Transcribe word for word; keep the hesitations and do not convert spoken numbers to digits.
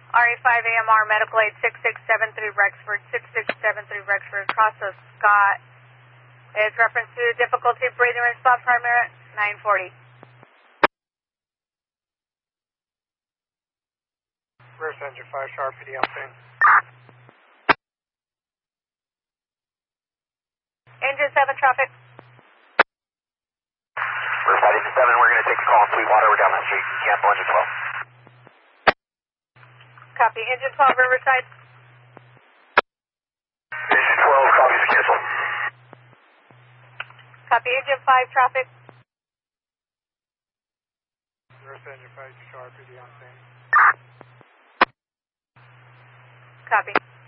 R A five A M R, medical aid six six seven three Rexford, six six seven three Rexford, Crosso Scott. It's reference to difficulty breathing response primary nine forty. Reverse engine five, sharp P D on scene. Engine seven traffic. Riverside engine seven, we're going to take the call on Sweetwater. We're down the street. Cancel engine twelve. Copy. Engine twelve, Riverside. Engine twelve, copies cancel. Copy. Engine five traffic. Reverse engine five, sharp P D on scene. Copy.